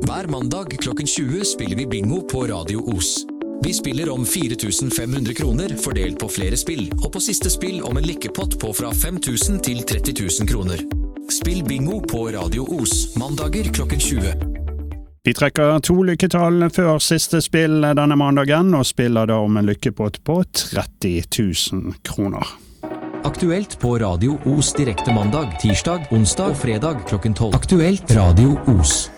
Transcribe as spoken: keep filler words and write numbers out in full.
Hver mandag klokken tjue spiller vi bingo på Radio Os. Vi spiller om fire tusen fem hundre kroner fordelt på flere spill, og på siste spill om en lykkepott på fra fem tusen til tretti tusen kroner. Spill bingo på Radio Os, mandager klokken tjue. Vi trekker to lykketall før siste spill denne mandagen, og spiller da om en lykkepott på tretti tusen kroner. Aktuelt på Radio Os direkte mandag, tirsdag, onsdag og fredag klokken tolv. Aktuelt Radio Os.